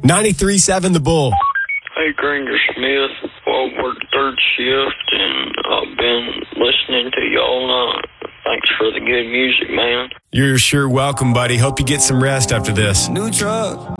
93.7 The Bull. Hey, Granger Smith. Well, I work third shift, and I've been listening to you all night. Thanks for the good music, man. You're sure welcome, buddy. Hope you get some rest after this. New truck.